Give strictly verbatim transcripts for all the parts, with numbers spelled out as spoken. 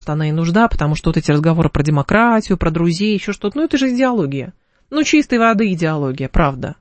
она и нужна, потому что вот эти разговоры про демократию, про друзей, еще что-то, ну это же идеология. Ну, чистой воды идеология, правда.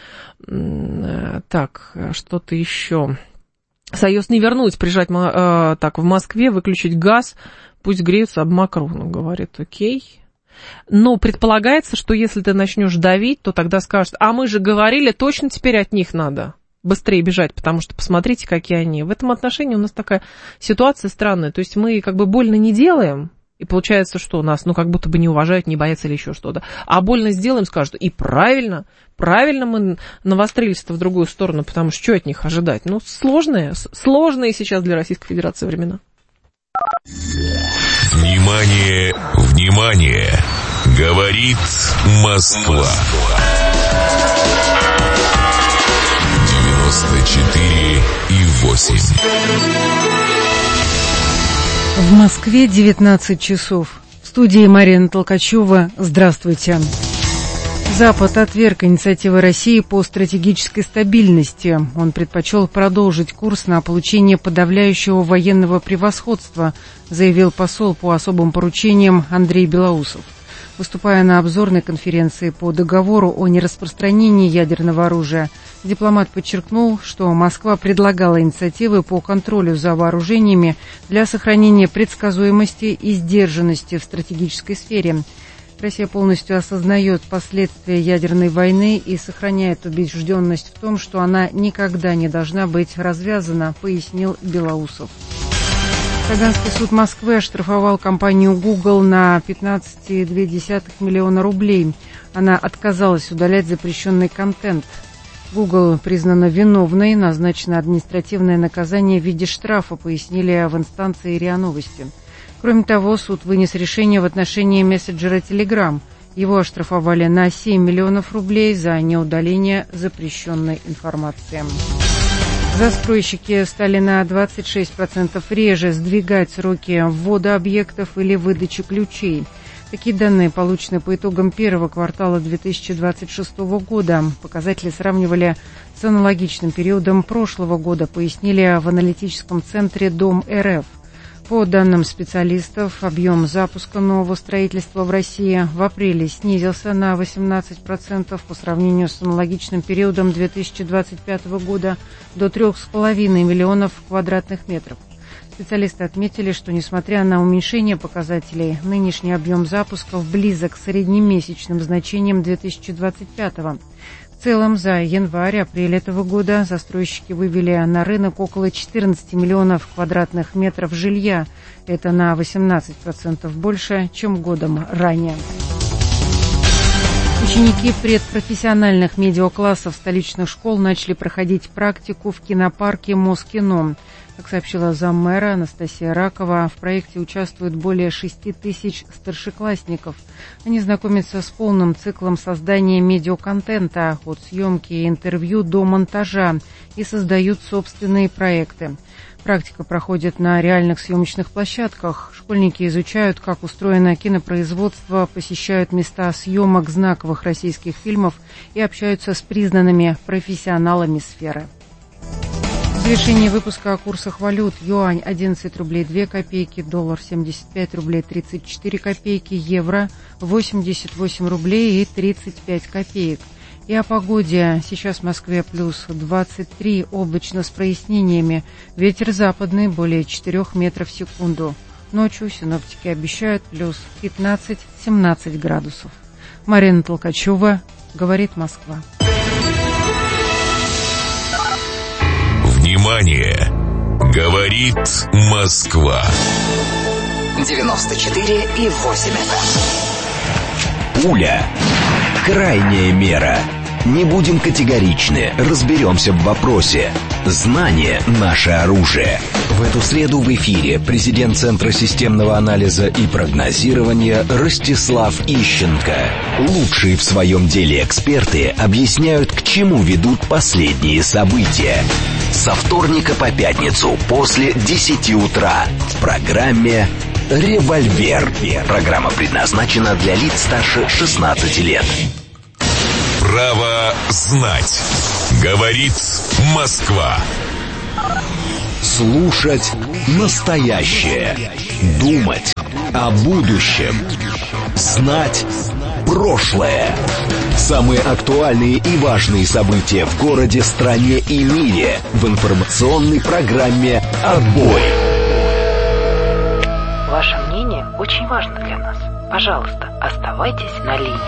Так, что-то еще. Союз не вернуть, прижать так в Москве, выключить газ, пусть греются об Макрона, говорит, окей. Но предполагается, что если ты начнешь давить, то тогда скажут, а мы же говорили, точно теперь от них надо быстрее бежать, потому что посмотрите, какие они. В этом отношении у нас такая ситуация странная. То есть мы как бы больно не делаем, и получается, что нас, ну, как будто бы не уважают, не боятся или еще что-то. А больно сделаем, скажут, и правильно, правильно мы навострились-то в другую сторону, потому что что от них ожидать? Ну, сложные, сложные сейчас для Российской Федерации времена. Внимание, внимание! Говорит Москва. девяносто четыре и восемь. В Москве девятнадцать часов. В студии Марина Толкачева. Здравствуйте. Запад отверг инициативы России по стратегической стабильности. Он предпочел продолжить курс на получение подавляющего военного превосходства, заявил посол по особым поручениям Андрей Белоусов. Выступая на обзорной конференции по договору о нераспространении ядерного оружия, дипломат подчеркнул, что Москва предлагала инициативы по контролю за вооружениями для сохранения предсказуемости и сдержанности в стратегической сфере. Россия полностью осознает последствия ядерной войны и сохраняет убежденность в том, что она никогда не должна быть развязана, пояснил Белоусов. Таганский суд Москвы оштрафовал компанию Google на пятнадцать целых две десятых миллиона рублей. Она отказалась удалять запрещенный контент. Google признана виновной, назначено административное наказание в виде штрафа, пояснили в инстанции РИА Новости. Кроме того, суд вынес решение в отношении мессенджера Telegram. Его оштрафовали на семь миллионов рублей за неудаление запрещенной информации. Застройщики стали на двадцать шесть процентов реже сдвигать сроки ввода объектов или выдачи ключей. Такие данные получены по итогам первого квартала две тысячи двадцать шестого года. Показатели сравнивали с аналогичным периодом прошлого года, пояснили в аналитическом центре Дом.РФ. По данным специалистов, объем запуска нового строительства в России в апреле снизился на восемнадцать процентов по сравнению с аналогичным периодом две тысячи двадцать пятого года до три с половиной миллионов квадратных метров. Специалисты отметили, что несмотря на уменьшение показателей, нынешний объем запусков близок к среднемесячным значениям две тысячи двадцать пятого. В целом, за январь-апрель этого года застройщики вывели на рынок около четырнадцати миллионов квадратных метров жилья. Это на восемнадцать процентов больше, чем годом ранее. Ученики предпрофессиональных медиаклассов столичных школ начали проходить практику в кинопарке Москино. Как сообщила заммэра Анастасия Ракова, в проекте участвует более шести тысяч старшеклассников. Они знакомятся с полным циклом создания медиаконтента, от съемки и интервью до монтажа, и создают собственные проекты. Практика проходит на реальных съемочных площадках. Школьники изучают, как устроено кинопроизводство, посещают места съемок знаковых российских фильмов и общаются с признанными профессионалами сферы. В завершении выпуска о курсах валют. Юань одиннадцать рублей две копейки, доллар семьдесят пять рублей тридцать четыре копейки, евро восемьдесят восемь рублей и тридцать пять копеек. И о погоде. Сейчас в Москве плюс двадцать три, облачно с прояснениями. Ветер западный более четырёх метров в секунду. Ночью синоптики обещают плюс пятнадцать-семнадцать градусов. Марина Толкачева, говорит Москва. Внимание! Говорит Москва. девяносто четыре и восемь эф эм. Пуля. Крайняя мера. Не будем категоричны, разберемся в вопросе. Знание – наше оружие. В эту среду в эфире президент Центра системного анализа и прогнозирования Ростислав Ищенко. Лучшие в своем деле эксперты объясняют, к чему ведут последние события. Со вторника по пятницу после десяти утра в программе «Револьвер». Программа предназначена для лиц старше шестнадцати лет. Право знать. Говорит Москва. Слушать настоящее. Думать о будущем. Знать прошлое. Самые актуальные и важные события в городе, стране и мире в информационной программе «Отбой». Ваше мнение очень важно для нас. Пожалуйста, оставайтесь на линии.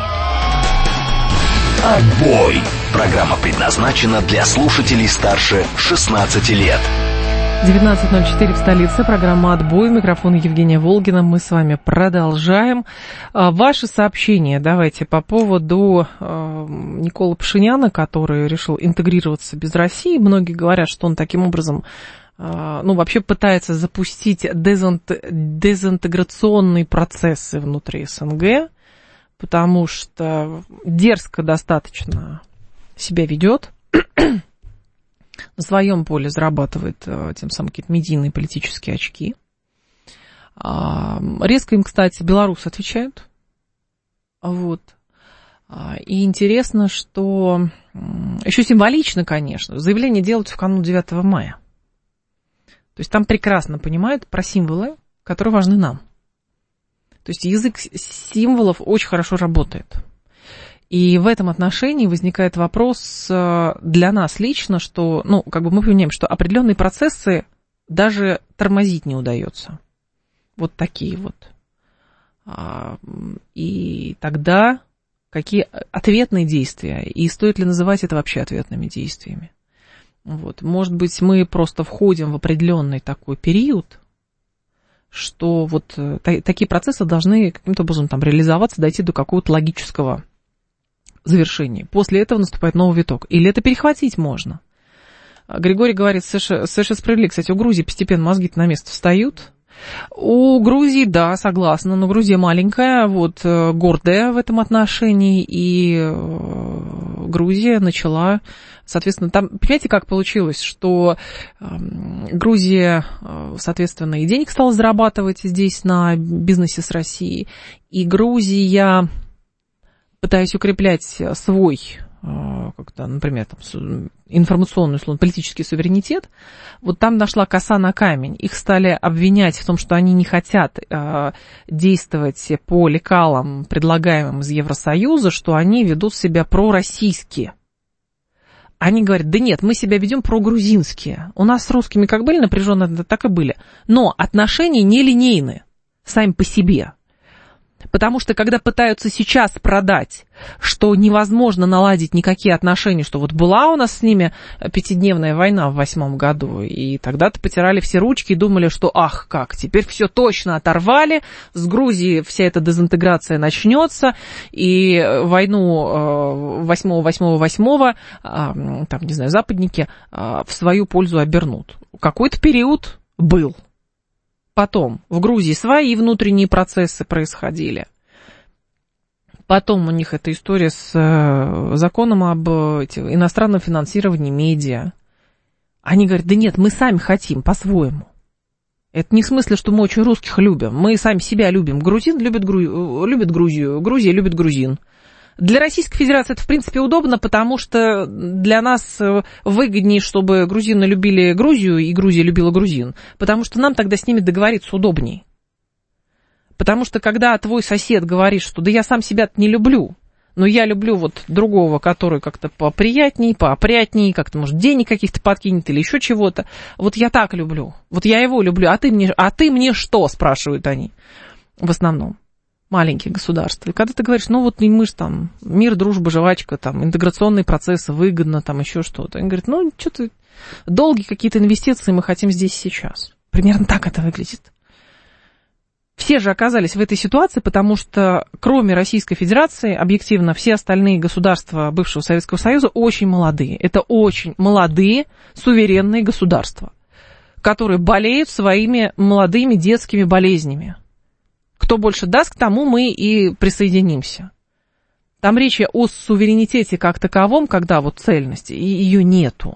«Отбой». Программа предназначена для слушателей старше шестнадцати лет. девятнадцать ноль четыре в столице. Программа «Отбой». Микрофон Евгения Волгина. Мы с вами продолжаем. Ваши сообщения давайте по поводу э, Николы Пашиняна, который решил интегрироваться без России. Многие говорят, что он таким образом э, ну, вообще пытается запустить дезинт... дезинтеграционные процессы внутри СНГ, потому что дерзко достаточно себя ведет. На своем поле зарабатывает тем самым какие-то медийные политические очки. Резко им, кстати, белорусы отвечают. Вот. И интересно, что еще символично, конечно, заявление делают в канун девятого мая. То есть там прекрасно понимают про символы, которые важны нам. То есть язык символов очень хорошо работает. И в этом отношении возникает вопрос для нас лично, что, ну, как бы мы понимаем, что определенные процессы даже тормозить не удается. Вот такие вот. И тогда какие ответные действия? И стоит ли называть это вообще ответными действиями? Вот. Может быть, мы просто входим в определенный такой период, что вот та- такие процессы должны каким-то образом там реализоваться, дойти до какого-то логического завершения. После этого наступает новый виток. Или это перехватить можно. Григорий говорит, совершенно справедливо. Кстати, у Грузии постепенно мозги-то на место встают. У Грузии, да, согласна, но Грузия маленькая, вот, гордая в этом отношении, и Грузия начала, соответственно, там, понимаете, как получилось, что Грузия, соответственно, и денег стала зарабатывать здесь на бизнесе с Россией, и Грузия, пытаясь укреплять свой, как-то, например, там, информационный, условно, политический суверенитет, вот там нашла коса на камень. Их стали обвинять в том, что они не хотят э, действовать по лекалам, предлагаемым из Евросоюза, что они ведут себя пророссийски. Они говорят, да нет, мы себя ведем прогрузинские. У нас с русскими как были напряженные, так и были. Но отношения нелинейны сами по себе. Потому что, когда пытаются сейчас продать, что невозможно наладить никакие отношения, что вот была у нас с ними пятидневная война в восьмом году, и тогда-то потирали все ручки и думали, что ах, как, теперь все точно оторвали, с Грузии вся эта дезинтеграция начнется, и войну восьмого восьмого восьмого, там, не знаю, западники в свою пользу обернут. Какой-то период был. Потом в Грузии свои внутренние процессы происходили. Потом у них эта история с законом об этих, иностранном финансировании медиа. Они говорят, да нет, мы сами хотим по-своему. Это не в смысле, что мы очень русских любим. Мы сами себя любим. Грузин любит, Гру... любит Грузию, Грузия любит грузин. Для Российской Федерации это, в принципе, удобно, потому что для нас выгоднее, чтобы грузины любили Грузию и Грузия любила грузин, потому что нам тогда с ними договориться удобней. Потому что когда твой сосед говорит, что да я сам себя не люблю, но я люблю вот другого, который как-то поприятней, поопрятней, как-то, может, денег каких-то подкинет или еще чего-то, вот я так люблю, вот я его люблю, а ты мне, а ты мне что, спрашивают они в основном. Маленькие государства. И когда ты говоришь, ну вот мы же там, мир, дружба, жвачка, там, интеграционные процессы, выгодно, там, еще что-то. Они говорят, ну, что-то, долгие какие-то инвестиции мы хотим здесь сейчас. Примерно так это выглядит. Все же оказались в этой ситуации, потому что, кроме Российской Федерации, объективно, все остальные государства бывшего Советского Союза очень молодые. Это очень молодые, суверенные государства, которые болеют своими молодыми детскими болезнями. Кто больше даст, к тому мы и присоединимся. Там речь о суверенитете как таковом, когда вот цельности, и ее нету.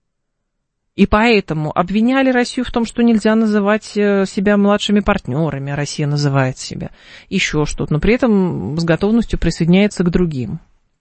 И поэтому обвиняли Россию в том, что нельзя называть себя младшими партнерами, а Россия называет себя еще что-то, но при этом с готовностью присоединяется к другим.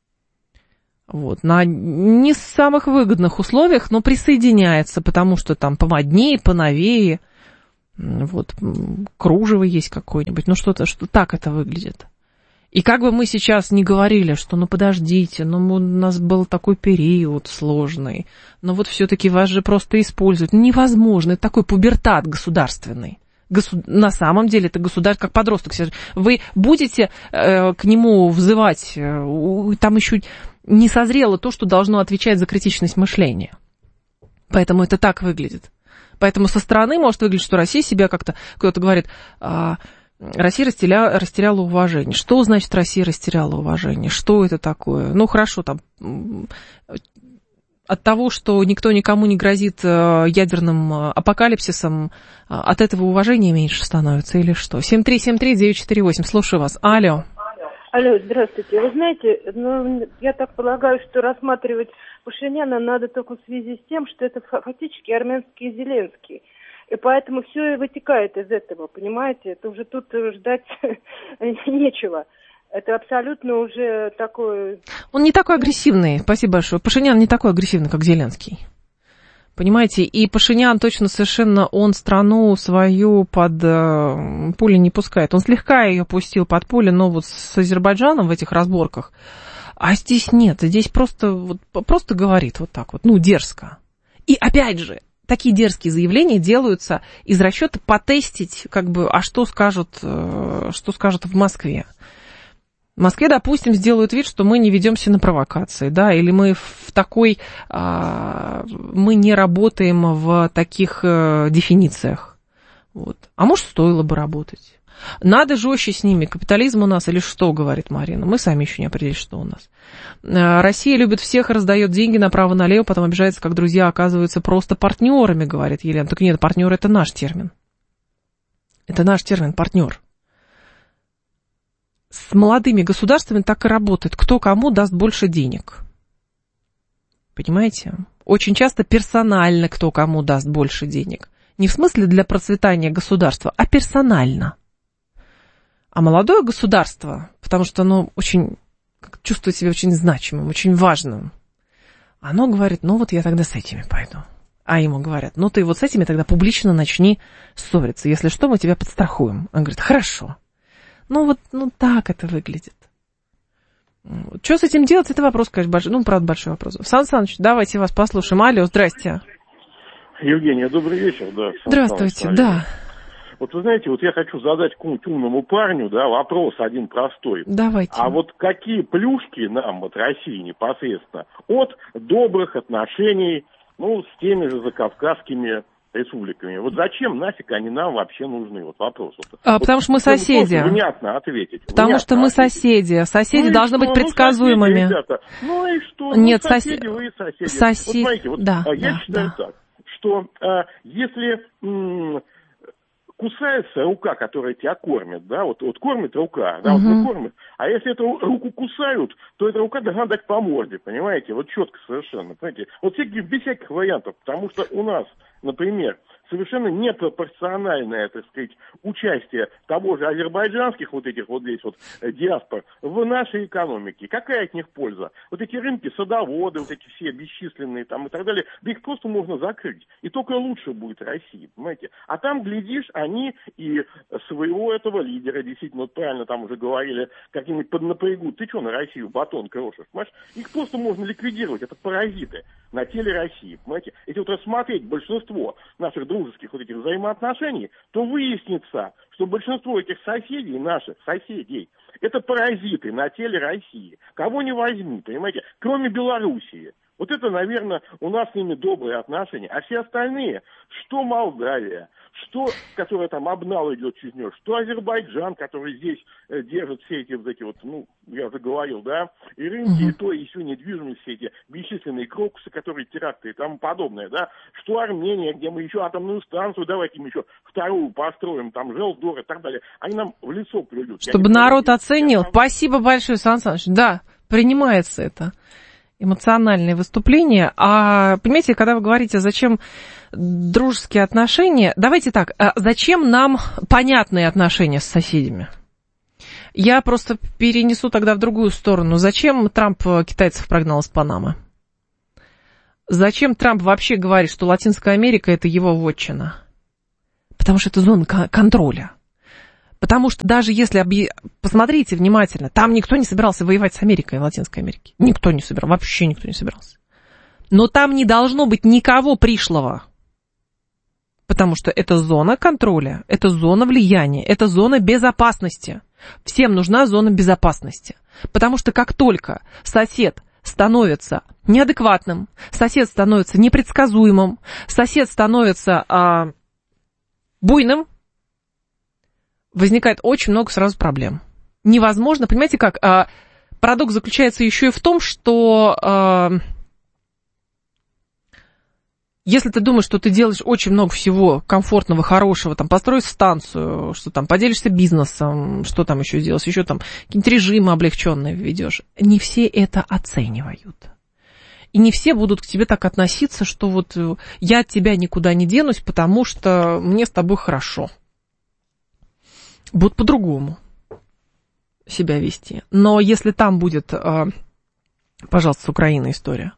Вот, на не самых выгодных условиях, но присоединяется, потому что там помоднее, поновее. вот, кружево есть какое-нибудь, ну что-то, что так это выглядит. И как бы мы сейчас не говорили, что ну подождите, ну у нас был такой период сложный, но вот все-таки вас же просто используют. Невозможно, это такой пубертат государственный. Госу... На самом деле это государство, как подросток. Вы будете э, к нему взывать, э, там еще не созрело то, что должно отвечать за критичность мышления. Поэтому это так выглядит. Поэтому со стороны может выглядеть, что Россия себя как-то, кто-то говорит... А, Россия растеряла, растеряла уважение. Что значит Россия растеряла уважение? Что это такое? Ну, хорошо, там, от того, что никто никому не грозит ядерным апокалипсисом, от этого уважения меньше становится или что? семь три семь три девять четыре восемь, слушаю вас. Алло. Алло, здравствуйте. Вы знаете, ну, я так полагаю, что рассматривать Пашиняна надо только в связи с тем, что это фактически армянский Зеленский. И поэтому все и вытекает из этого, понимаете? Это уже тут ждать нечего. Это абсолютно уже такой... Он не такой агрессивный, спасибо большое. Пашинян не такой агрессивный, как Зеленский. Понимаете? И Пашинян точно совершенно, он страну свою под э, пули не пускает. Он слегка ее пустил под пули, но вот с Азербайджаном в этих разборках. А здесь нет, здесь просто, вот, просто говорит вот так вот, ну, дерзко. И опять же, такие дерзкие заявления делаются из расчета потестить, как бы, а что скажут, что скажут в Москве. В Москве, допустим, сделают вид, что мы не ведемся на провокации, да, или мы в такой, мы не работаем в таких дефинициях. Вот. А может, стоило бы работать. Надо жестче с ними. Капитализм у нас или что, говорит Марина. Мы сами еще не определили, что у нас. Россия любит всех, раздает деньги направо-налево, потом обижается, как друзья оказываются просто партнерами, говорит Елена. Так нет, партнер — это наш термин. Это наш термин, партнер. С молодыми государствами так и работает. Кто кому даст больше денег. Понимаете? Очень часто персонально кто кому даст больше денег. Не в смысле для процветания государства, а персонально. А молодое государство, потому что оно очень чувствует себя очень значимым, очень важным, оно говорит, ну вот я тогда с этими пойду. А ему говорят, ну ты вот с этими тогда публично начни ссориться. Если что, мы тебя подстрахуем. Он говорит, хорошо. Ну вот, ну так это выглядит. Что с этим делать, это вопрос, конечно, большой. Ну, правда, большой вопрос. Сан Саныч, давайте вас послушаем. Алло, здрасте. Евгения, добрый вечер. Да, здравствуйте, да. Вот вы знаете, вот я хочу задать какому-нибудь умному парню, да, вопрос один простой. Давайте. А вот какие плюшки нам, вот России непосредственно, от добрых отношений, ну, с теми же закавказскими республиками? Вот зачем нафиг они нам вообще нужны? Вот вопрос. Вот, а, вот, потому что мы соседи. Внятно ответить. Потому внятно что мы ответить. соседи. Соседи ну должны что? быть предсказуемыми. Ну, соседи, ребята. Ну и что? Нет, ну, соседи, сосед... вы соседи. Сосед... Вот смотрите, вот, да, я да, считаю да. так, что а, если... М- кусается рука, которая тебя кормит, да, вот, вот кормит рука, да, угу. вот не кормит, а если эту руку кусают, то эта рука должна дать по морде, понимаете, вот четко совершенно, понимаете, вот всяких, без всяких вариантов, потому что у нас, например, совершенно непропорциональное, так сказать, участие того же азербайджанских вот этих вот здесь вот диаспор в нашей экономике. Какая от них польза? Вот эти рынки, садоводы, вот эти все бесчисленные там и так далее, да их просто можно закрыть. И только лучше будет России, понимаете? А там, глядишь, они и своего этого лидера, действительно, вот правильно там уже говорили, как-нибудь поднапрягут. Ты что на Россию батон крошишь, понимаешь? Их просто можно ликвидировать, это паразиты на теле России, понимаете? Если вот рассмотреть большинство наших дружеских вот этих взаимоотношений, то выяснится, что большинство этих соседей, наших соседей, это паразиты на теле России. Кого не возьми, понимаете, кроме Белоруссии. Вот это, наверное, у нас с ними добрые отношения. А все остальные, что Молдавия, что, которая там обнал идет через нее, что Азербайджан, который здесь э, держит все эти вот эти вот, ну, я уже говорил, да, и рынки, и то, и все недвижимость, все эти бесчисленные крокусы, которые теракты и тому подобное, да, что Армения, где мы еще атомную станцию, давайте им еще вторую построим, там, Желдор и так далее, они нам в лицо плюют. Чтобы народ говорю, оценил. Там... Спасибо большое, Сан Саныч. Да, принимается это. Эмоциональные выступления. А, понимаете, когда вы говорите, зачем дружеские отношения, давайте так, а зачем нам понятные отношения с соседями? Я просто перенесу тогда в другую сторону. Зачем Трамп китайцев прогнал из Панамы? Зачем Трамп вообще говорит, что Латинская Америка – это его вотчина? Потому что это зона контроля. Потому что даже если, объ... посмотрите внимательно, там никто не собирался воевать с Америкой в Латинской Америке. Никто не собирался, вообще никто не собирался. Но там не должно быть никого пришлого. Потому что это зона контроля, это зона влияния, это зона безопасности. Всем нужна зона безопасности. Потому что как только сосед становится неадекватным, сосед становится непредсказуемым, сосед становится а, буйным, возникает очень много сразу проблем. Невозможно, понимаете как, а, парадокс заключается еще и в том, что а, если ты думаешь, что ты делаешь очень много всего комфортного, хорошего, там, построить станцию, что там, поделишься бизнесом, что там еще делаешь, еще там какие-нибудь режимы облегченные введешь, не все это оценивают. И не все будут к тебе так относиться, что вот я от тебя никуда не денусь, потому что мне с тобой хорошо. Будут по-другому себя вести. Но если там будет, пожалуйста, с Украиной история,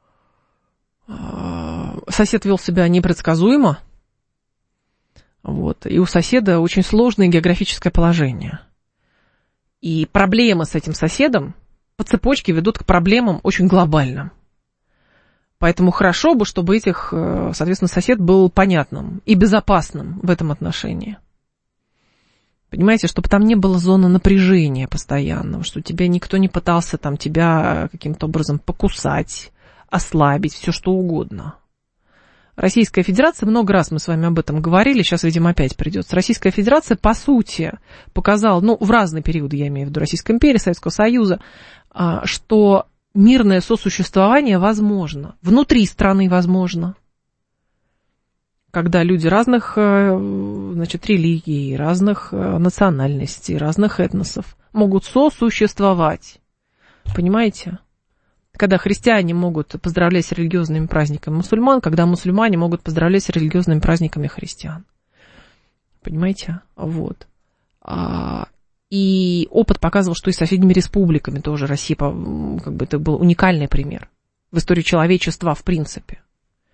сосед вел себя непредсказуемо, вот, и у соседа очень сложное географическое положение. И проблемы с этим соседом по цепочке ведут к проблемам очень глобальным. Поэтому хорошо бы, чтобы этих, соответственно, сосед был понятным и безопасным в этом отношении. Понимаете, чтобы там не было зоны напряжения постоянного, что тебя никто не пытался там тебя каким-то образом покусать, ослабить, все что угодно. Российская Федерация, много раз мы с вами об этом говорили, сейчас, видимо, опять придется. Российская Федерация, по сути, показала, ну, в разные периоды, я имею в виду Российской империи, Советского Союза, что мирное сосуществование возможно, внутри страны возможно. Когда люди разных, значит, религий, разных национальностей, разных этносов могут сосуществовать. Понимаете? Когда христиане могут поздравлять с религиозными праздниками мусульман, когда мусульмане могут поздравлять с религиозными праздниками христиан. Понимаете? Вот. И опыт показывал, что и с соседними республиками тоже Россия, как бы это был уникальный пример в истории человечества в принципе.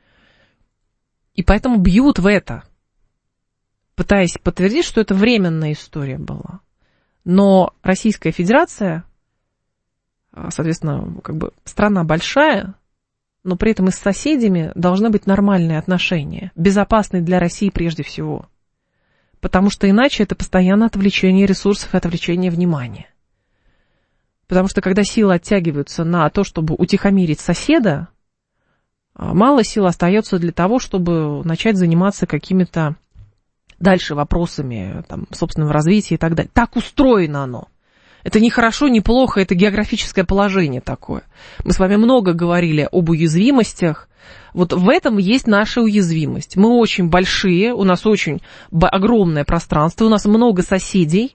И поэтому бьют в это, пытаясь подтвердить, что это временная история была. Но Российская Федерация, соответственно, как бы страна большая, но при этом и с соседями должны быть нормальные отношения, безопасные для России прежде всего. Потому что иначе это постоянное отвлечение ресурсов и отвлечение внимания. Потому что когда силы оттягиваются на то, чтобы утихомирить соседа, мало сил остается для того, чтобы начать заниматься какими-то дальше вопросами там, собственного развития и так далее. Так устроено оно. Это не хорошо, не плохо, это географическое положение такое. Мы с вами много говорили об уязвимостях. Вот в этом есть наша уязвимость. Мы очень большие, у нас очень огромное пространство, у нас много соседей,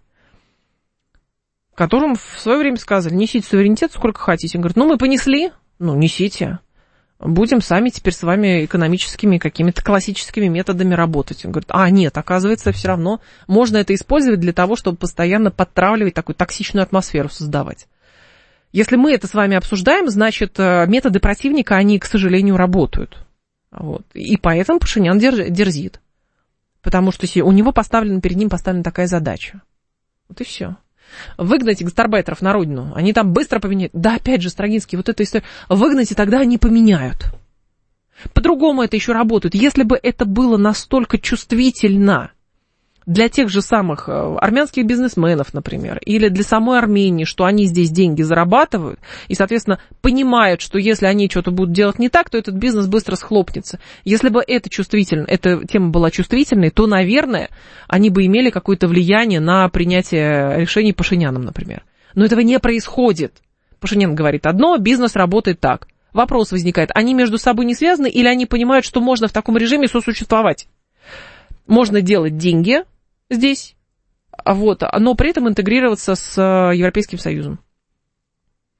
которым в свое время сказали, несите суверенитет сколько хотите. Он говорит, ну мы понесли, ну несите. Будем сами теперь с вами экономическими какими-то классическими методами работать. Он говорит, а нет, оказывается, все равно можно это использовать для того, чтобы постоянно подтравливать такую токсичную атмосферу создавать. Если мы это с вами обсуждаем, значит, методы противника, они, к сожалению, работают. Вот. И поэтому Пашинян дерзит. Потому что у него поставлена, перед ним поставлена такая задача. Вот и все. Выгнать гастарбайтеров на родину, они там быстро поменяют. Да, опять же, Строгинский, вот эта история. Выгнать, и тогда они поменяют. По-другому это еще работает. Если бы это было настолько чувствительно для тех же самых армянских бизнесменов, например, или для самой Армении, что они здесь деньги зарабатывают, и, соответственно, понимают, что если они что-то будут делать не так, то этот бизнес быстро схлопнется. Если бы это чувствительно, эта тема была чувствительной, то, наверное, они бы имели какое-то влияние на принятие решений Пашиняном, например. Но этого не происходит. Пашинян говорит одно, бизнес работает так. Вопрос возникает, они между собой не связаны, или они понимают, что можно в таком режиме сосуществовать? Можно делать деньги здесь, вот, но при этом интегрироваться с Европейским Союзом.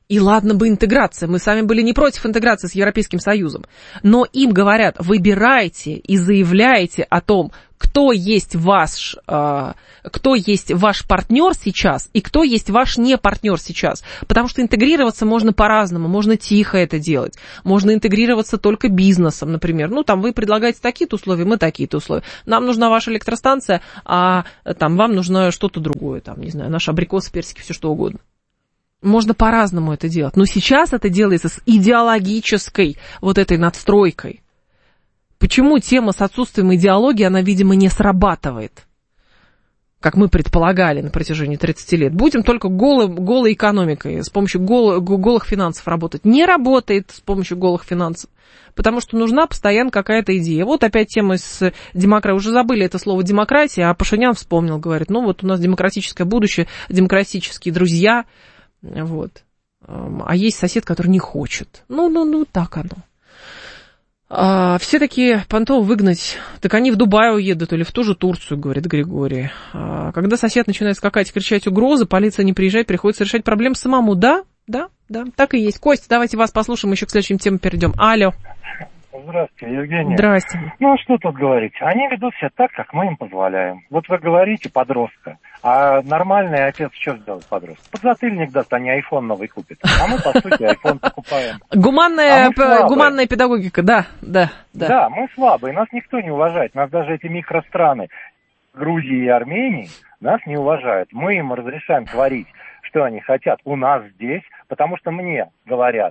И ладно бы интеграция, мы сами были не против интеграции с Европейским Союзом, но им говорят, выбирайте и заявляйте о том, кто есть ваш, э, кто есть ваш партнер сейчас и кто есть ваш не партнер сейчас. Потому что интегрироваться можно по-разному, можно тихо это делать, можно интегрироваться только бизнесом, например. Ну, там вы предлагаете такие-то условия, мы такие-то условия. Нам нужна ваша электростанция, а там вам нужно что-то другое, там, не знаю, наши абрикосы, персики, все что угодно. Можно по-разному это делать, но сейчас это делается с идеологической вот этой надстройкой. Почему тема с отсутствием идеологии, она, видимо, не срабатывает, как мы предполагали на протяжении тридцати лет? Будем только голой, голой экономикой, с помощью гол, голых финансов работать. Не работает с помощью голых финансов, потому что нужна постоянно какая-то идея. Вот опять тема с демократией. Уже забыли это слово демократия, а Пашинян вспомнил, говорит, ну вот у нас демократическое будущее, демократические друзья. Вот. А есть сосед, который не хочет. Ну, ну, ну, так оно. А, все такие понтов выгнать, так они в Дубай уедут или в ту же Турцию, говорит Григорий. А, когда сосед начинает скакать и кричать угрозы, полиция не приезжает, приходится решать проблемы самому. Да, да, да, так и есть. Костя, давайте вас послушаем, еще к следующим темам перейдем. Алло. Здравствуйте, Евгений. Здрасте. Ну, что тут говорить? Они ведут себя так, как мы им позволяем. Вот вы говорите подростка, а нормальный отец что сделает подростку? Подзатыльник даст, они айфон новый купят. А мы, по сути, айфон покупаем. Гуманная, а гуманная педагогика, да, да, да. Да, мы слабые, нас никто не уважает. Нас даже эти микространы Грузии и Армении нас не уважают. Мы им разрешаем творить, что они хотят у нас здесь, потому что мне говорят,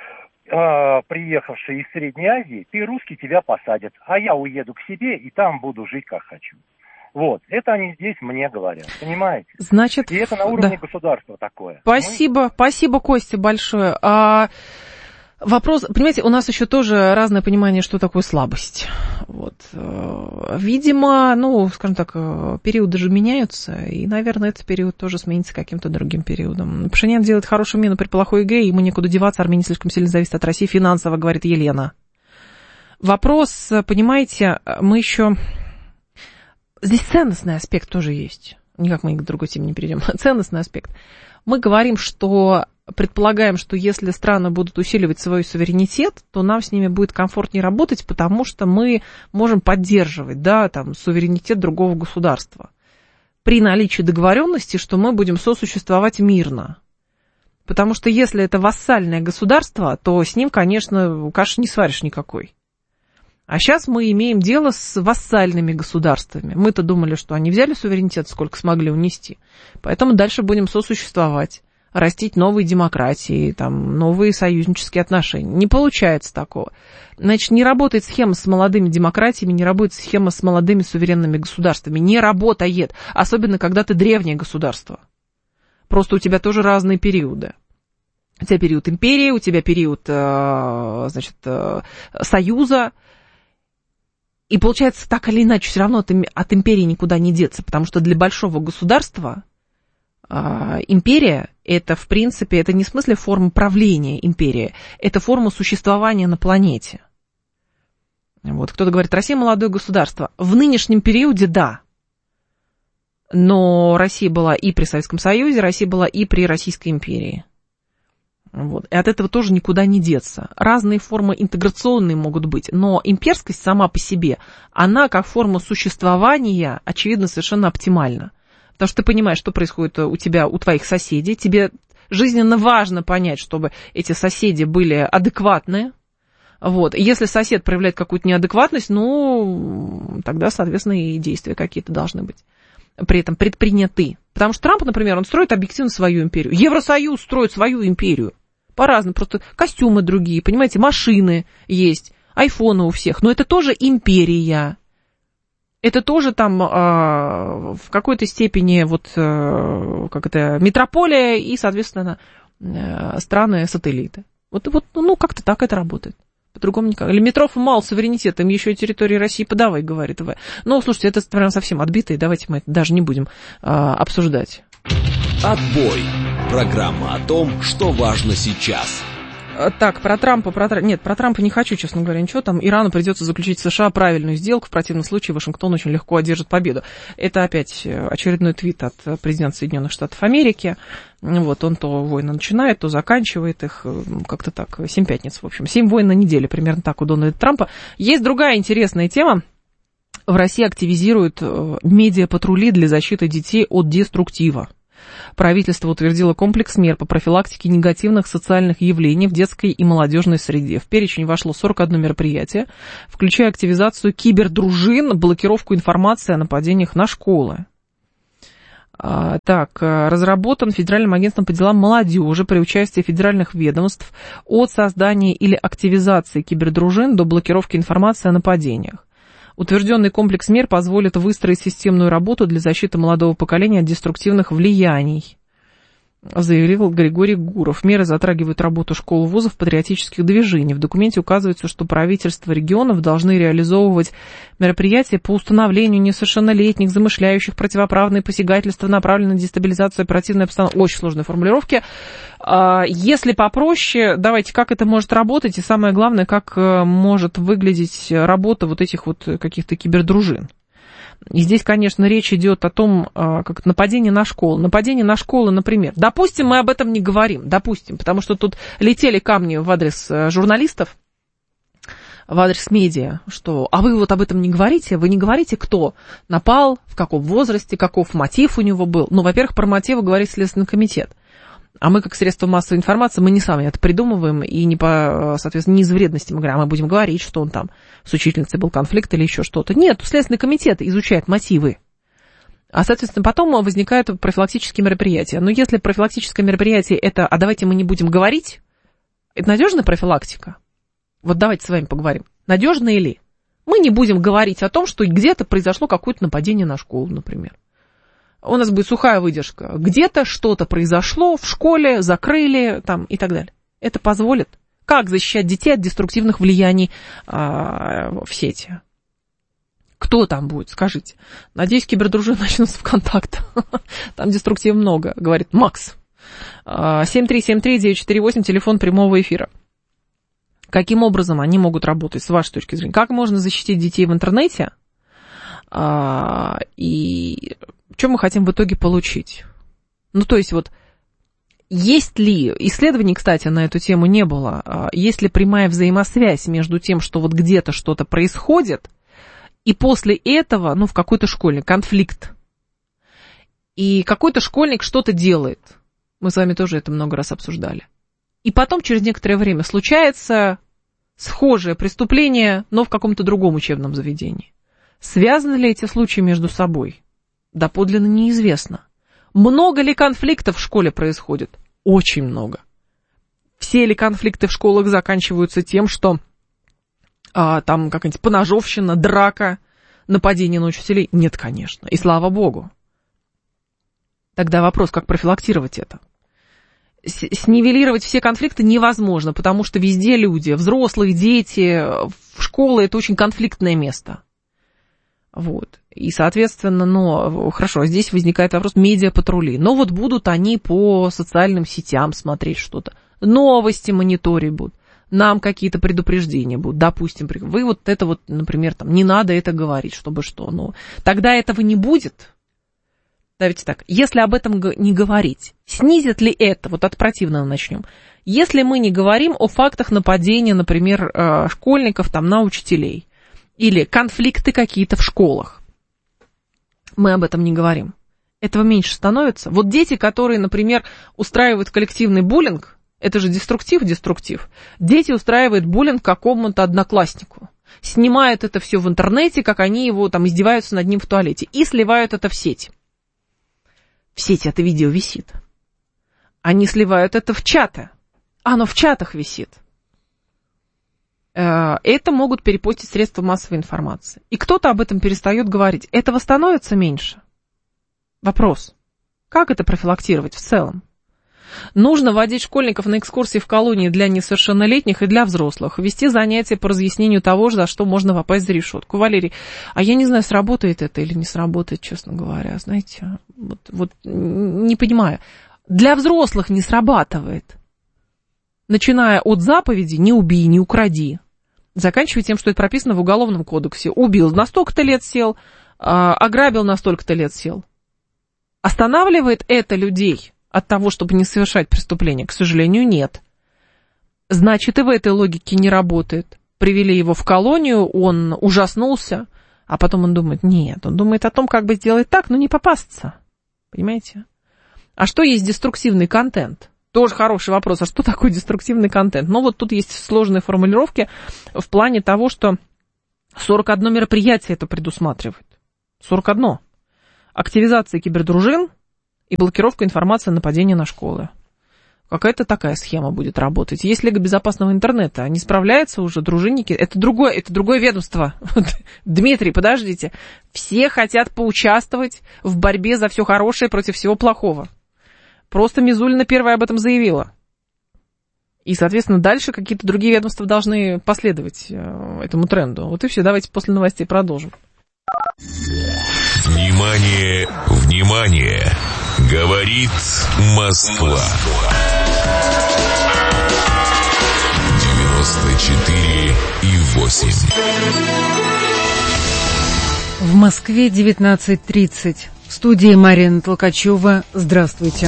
приехавший из Средней Азии, ты русский, тебя посадят, а я уеду к себе и там буду жить как хочу. Вот, это они здесь мне говорят, понимаете? Значит, и это на уровне да. государства такое. Спасибо, Мы... спасибо, Костя, большое. А, вопрос, понимаете, у нас еще тоже разное понимание, что такое слабость. Вот. Видимо, ну, скажем так, периоды же меняются, и, наверное, этот период тоже сменится каким-то другим периодом. Пашинян делает хорошую мину при плохой игре, ему некуда деваться, Армения слишком сильно зависит от России финансово, говорит Елена. Вопрос, понимаете, мы еще... Здесь ценностный аспект тоже есть. Никак мы к другой теме не перейдем. Ценностный аспект. Мы говорим, что предполагаем, что если страны будут усиливать свой суверенитет, то нам с ними будет комфортнее работать, потому что мы можем поддерживать, да, там, суверенитет другого государства при наличии договоренности, что мы будем сосуществовать мирно. Потому что если это вассальное государство, то с ним, конечно, каши не сваришь никакой. А сейчас мы имеем дело с вассальными государствами. Мы-то думали, что они взяли суверенитет, сколько смогли унести. Поэтому дальше будем сосуществовать, растить новые демократии, там, новые союзнические отношения. Не получается такого. Значит, не работает схема с молодыми демократиями, не работает схема с молодыми суверенными государствами. Не работает. Особенно, когда ты древнее государство. Просто у тебя тоже разные периоды. У тебя период империи, у тебя период, значит, союза. И получается, так или иначе, все равно от, от империи никуда не деться, потому что для большого государства а, империя – это, в принципе, это не в смысле форма правления империи, это форма существования на планете. Вот кто-то говорит, Россия – молодое государство. В нынешнем периоде – да. Но Россия была и при Советском Союзе, Россия была и при Российской империи. Вот. И от этого тоже никуда не деться. Разные формы интеграционные могут быть, но имперскость сама по себе, она как форма существования, очевидно, совершенно оптимальна. Потому что ты понимаешь, что происходит у тебя, у твоих соседей. Тебе жизненно важно понять, чтобы эти соседи были адекватные. Вот. И если сосед проявляет какую-то неадекватность, ну, тогда, соответственно, и действия какие-то должны быть при этом предприняты. Потому что Трамп, например, он строит объективно свою империю. Евросоюз строит свою империю. По-разному, просто костюмы другие, понимаете, машины есть, айфоны у всех, но это тоже империя. Это тоже там э, в какой-то степени вот, э, как это, метрополия и, соответственно, э, страны-сателлиты. Вот, вот, ну, как-то так это работает. По-другому никак. Или Метров мало суверенитета, им еще и территории России подавай, говорит В. Ну, слушайте, это прям совсем отбито, и давайте мы это даже не будем э, обсуждать. Отбой. Программа о том, что важно сейчас. Так, про Трампа, про Трампа... Нет, про Трампа не хочу, честно говоря, ничего. Там Ирану придется заключить с США правильную сделку. В противном случае Вашингтон очень легко одержит победу. Это опять очередной твит от президента Соединенных Штатов Америки. Вот, он то войны начинает, то заканчивает их. Как-то так, семь пятниц, в общем. Семь войн на неделю, примерно так у Дональда Трампа. Есть другая интересная тема. В России активизируют медиапатрули для защиты детей от деструктива. Правительство утвердило комплекс мер по профилактике негативных социальных явлений в детской и молодежной среде. В перечень вошло сорок одно мероприятие, включая активизацию кибердружин, блокировку информации о нападениях на школы. А, так, разработан Федеральным агентством по делам молодежи при участии федеральных ведомств от создания или активизации кибердружин до блокировки информации о нападениях. Утвержденный комплекс мер позволит выстроить системную работу для защиты молодого поколения от деструктивных влияний, заявил Григорий Гуров. Меры затрагивают работу школ и вузов, патриотических движений. В документе указывается, что правительства регионов должны реализовывать мероприятия по установлению несовершеннолетних, замышляющих противоправные посягательства, направленные на дестабилизацию оперативной обстановки. Очень сложные формулировки. Если попроще, давайте, как это может работать, и самое главное, как может выглядеть работа вот этих вот каких-то кибердружин. И здесь, конечно, речь идет о том, как нападение на школу. Нападение на школы, например. Допустим, мы об этом не говорим, допустим, потому что тут летели камни в адрес журналистов, в адрес медиа, что, а вы вот об этом не говорите, вы не говорите, кто напал, в каком возрасте, каков мотив у него был. Ну, во-первых, про мотивы говорит Следственный комитет. А мы, как средство массовой информации, мы не сами это придумываем, и не по, соответственно, не из вредности мы говорим, а мы будем говорить, что он там с учительницей был конфликт или еще что-то. Нет, Следственный комитет изучает мотивы. А, соответственно, потом возникают профилактические мероприятия. Но если профилактическое мероприятие это, а давайте мы не будем говорить, это надежная профилактика? Вот давайте с вами поговорим. Надежная ли? Мы не будем говорить о том, что где-то произошло какое-то нападение на школу, например. У нас будет сухая выдержка. Где-то что-то произошло, в школе закрыли там, и так далее. Это позволит? Как защищать детей от деструктивных влияний а, в сети? Кто там будет, скажите? Надеюсь, кибердружины начнут с ВКонтакта. Там деструктива много, говорит Макс. семь три семь три девять четыре восемь, телефон прямого эфира. Каким образом они могут работать, с вашей точки зрения? Как можно защитить детей в интернете? А, и... Что мы хотим в итоге получить? Ну, то есть вот, есть ли, исследований, кстати, на эту тему не было, есть ли прямая взаимосвязь между тем, что вот где-то что-то происходит, и после этого, ну, в какой-то школе конфликт, и какой-то школьник что-то делает. Мы с вами тоже это много раз обсуждали. И потом, через некоторое время, случается схожее преступление, но в каком-то другом учебном заведении. Связаны ли эти случаи между собой? Доподлинно неизвестно. Много ли конфликтов в школе происходит? Очень много. Все ли конфликты в школах заканчиваются тем, что а, там какая-нибудь поножовщина, драка, нападение на учителей? Нет, конечно. И слава богу. Тогда вопрос, как профилактировать это? С- снивелировать все конфликты невозможно, потому что везде люди, взрослые, дети, школа – это очень конфликтное место. Вот. И, соответственно, ну, хорошо, здесь возникает вопрос медиапатрули. Но вот будут они по социальным сетям смотреть что-то, новости мониторить будут, нам какие-то предупреждения будут, допустим, вы вот это вот, например, там, не надо это говорить, чтобы что, ну, тогда этого не будет. Давайте так, если об этом не говорить, снизит ли это, вот от противного начнем, если мы не говорим о фактах нападения, например, школьников там на учителей, или конфликты какие-то в школах. Мы об этом не говорим. Этого меньше становится. Вот дети, которые, например, устраивают коллективный буллинг, это же деструктив, деструктив. Дети устраивают буллинг какому-то однокласснику. Снимают это все в интернете, как они его там издеваются над ним в туалете. И сливают это в сеть. В сети это видео висит. Они сливают это в чаты. Оно в чатах висит. Это могут перепостить средства массовой информации. И кто-то об этом перестает говорить. Этого становится меньше? Вопрос. Как это профилактировать в целом? Нужно водить школьников на экскурсии в колонии для несовершеннолетних и для взрослых. Вести занятия по разъяснению того, за что можно попасть за решетку. Валерий, а я не знаю, сработает это или не сработает, честно говоря. Знаете, вот, вот не понимаю. Для взрослых не срабатывает. начиная от заповеди «не убей, не укради», заканчивая тем, что это прописано в Уголовном кодексе. Убил на столько-то лет сел, ограбил на столько-то лет сел. Останавливает это людей от того, чтобы не совершать преступление? К сожалению, нет. Значит, и в этой логике не работает. Привели его в колонию, он ужаснулся, а потом он думает, нет, он думает о том, как бы сделать так, но не попасться. Понимаете? А что есть деструктивный контент? Тоже хороший вопрос. А что такое деструктивный контент? Ну, вот тут есть сложные формулировки в плане того, что сорок одно мероприятие это предусматривает. сорок одно. Активизация кибердружин и блокировка информации о нападении на школы. Какая-то такая схема будет работать. Есть Лига безопасного интернета. Не справляются уже дружинники. Это другое, это другое ведомство. Дмитрий, подождите. Все хотят поучаствовать в борьбе за все хорошее против всего плохого. Просто Мизулина первая об этом заявила. И, соответственно, дальше какие-то другие ведомства должны последовать этому тренду. Вот и все. Давайте после новостей продолжим. Внимание, внимание! Говорит Москва. девяносто четыре и восемь. В Москве девятнадцать тридцать. В студии Марина Толкачева. Здравствуйте.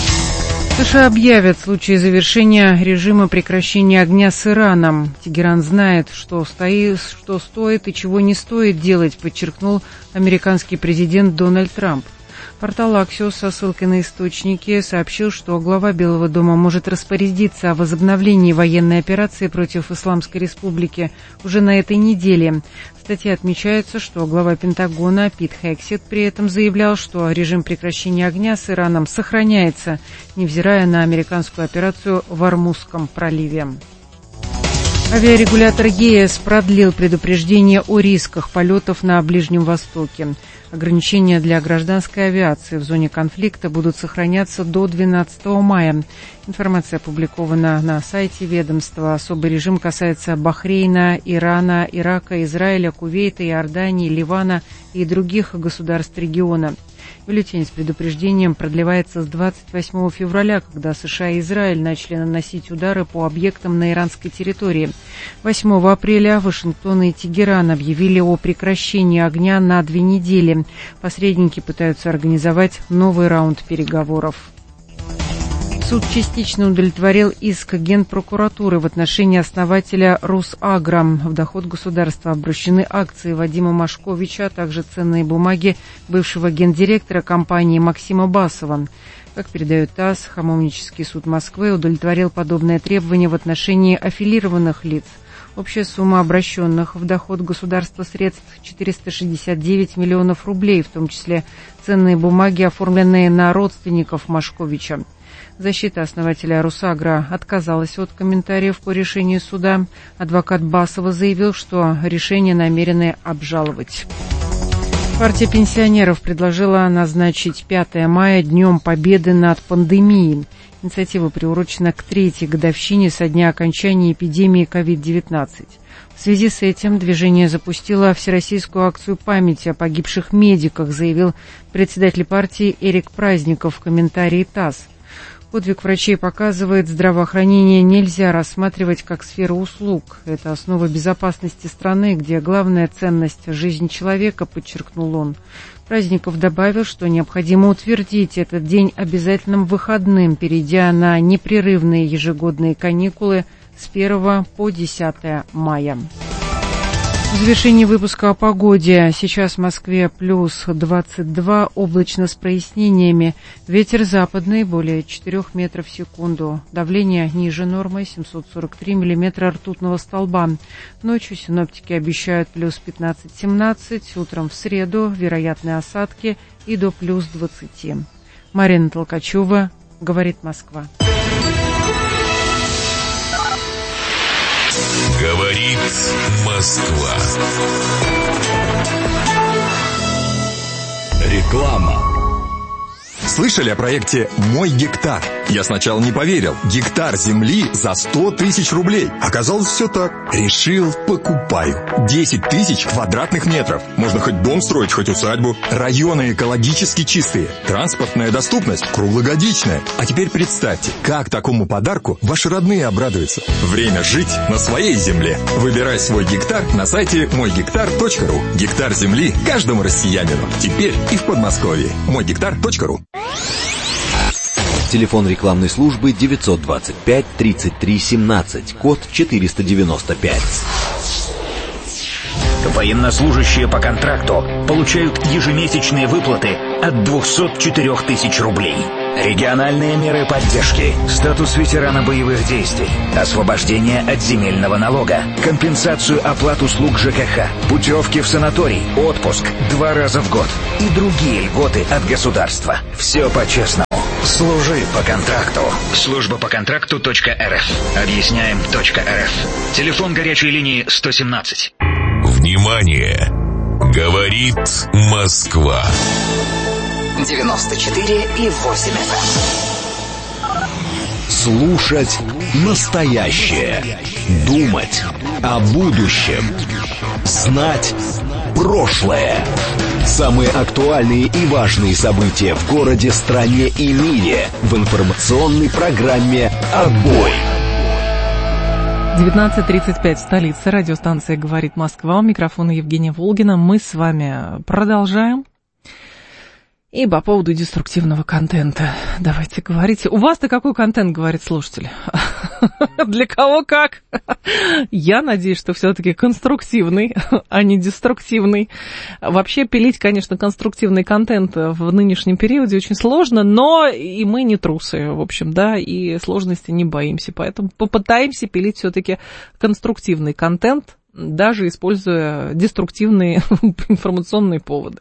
США объявят в случае завершения режима прекращения огня с Ираном. Тегеран знает, что, стоит, что стоит и чего не стоит делать, подчеркнул американский президент Дональд Трамп. Портал Axios со ссылкой на источники сообщил, что глава Белого дома может распорядиться о возобновлении военной операции против Исламской Республики уже на этой неделе. В статье отмечается, что глава Пентагона Пит Хексет при этом заявлял, что режим прекращения огня с Ираном сохраняется, невзирая на американскую операцию в Ормузском проливе. Авиарегулятор ЕС продлил предупреждение о рисках полетов на Ближнем Востоке. Ограничения для гражданской авиации в зоне конфликта будут сохраняться до двенадцатого мая. Информация опубликована на сайте ведомства. Особый режим касается Бахрейна, Ирана, Ирака, Израиля, Кувейта, Иордании, Ливана и других государств региона. Бюллетень с предупреждением продлевается с двадцать восьмого февраля, когда США и Израиль начали наносить удары по объектам на иранской территории. восьмого апреля Вашингтон и Тегеран объявили о прекращении огня на две недели. Посредники пытаются организовать новый раунд переговоров. Суд частично удовлетворил иск Генпрокуратуры в отношении основателя «Русагро». В доход государства обращены акции Вадима Машковича, а также ценные бумаги бывшего гендиректора компании Максима Басова. Как передает ТАСС, Хамовнический суд Москвы удовлетворил подобное требование в отношении аффилированных лиц. Общая сумма обращенных в доход государства средств четыреста шестьдесят девять миллионов рублей, в том числе ценные бумаги, оформленные на родственников Машковича. Защита основателя «Русагро» отказалась от комментариев по решению суда. Адвокат Басова заявил, что решение намерены обжаловать. Партия пенсионеров предложила назначить пятое мая Днем Победы над пандемией. Инициатива приурочена к третьей годовщине со дня окончания эпидемии ковид девятнадцать. В связи с этим движение запустило всероссийскую акцию памяти о погибших медиках, заявил председатель партии Эрик Праздников в комментарии ТАСС. Подвиг врачей показывает, здравоохранение нельзя рассматривать как сферу услуг. Это основа безопасности страны, где главная ценность – жизнь человека, подчеркнул он. Праздников добавил, что необходимо утвердить этот день обязательным выходным, перейдя на непрерывные ежегодные каникулы с первого по десятое мая. В завершении выпуска о погоде. Сейчас в Москве плюс двадцать два, облачно с прояснениями. Ветер западный, более четырех метров в секунду. Давление ниже нормы, семьсот сорок три миллиметра ртутного столба. Ночью синоптики обещают плюс пятнадцать-семнадцать. Утром в среду вероятны осадки и до плюс двадцати. Марина Толкачева, говорит Москва. Говорит Москва. Реклама. Слышали о проекте «Мой гектар»? Я сначала не поверил. Гектар земли за сто тысяч рублей. Оказалось, все так. Решил, покупаю. десять тысяч квадратных метров. Можно хоть дом строить, хоть усадьбу. Районы экологически чистые. Транспортная доступность круглогодичная. А теперь представьте, как такому подарку ваши родные обрадуются. Время жить на своей земле. Выбирай свой гектар на сайте мой гектар точка ру. Гектар земли каждому россиянину. Теперь и в Подмосковье. мой гектар точка ру. Телефон рекламной службы девятьсот двадцать пять тридцать три семнадцать, код четыреста девяносто пять. Военнослужащие по контракту получают ежемесячные выплаты от двухсот четырёх тысяч рублей. Региональные меры поддержки, статус ветерана боевых действий, освобождение от земельного налога, компенсацию оплат услуг ЖКХ, путевки в санаторий, отпуск два раза в год и другие льготы от государства. Все по-честному. Служи по контракту. Служба по контракту .рф. Объясняем .рф. Телефон горячей линии сто семнадцать. Внимание! Говорит Москва. девяносто четыре и восемь эф эм. Слушать настоящее. Думать о будущем. Знать прошлое. Самые актуальные и важные события в городе, стране и мире в информационной программе «Отбой». девятнадцать тридцать пять, столица, радиостанция «Говорит Москва», у микрофона Евгения Волгина. Мы с вами продолжаем. И по поводу деструктивного контента давайте говорите. У вас-то какой контент, говорит слушатель? Для кого как? Я надеюсь, что все-таки конструктивный, а не деструктивный. Вообще пилить, конечно, конструктивный контент в нынешнем периоде очень сложно, но и мы не трусы, в общем, да, и сложности не боимся. Поэтому попытаемся пилить все-таки конструктивный контент, даже используя деструктивные информационные поводы.